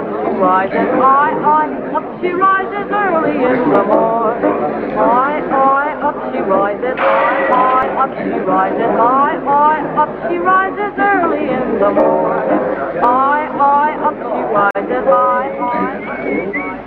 she rises, up she rises early in the morning. Up she rises, up she rises, up she rises early in the morning.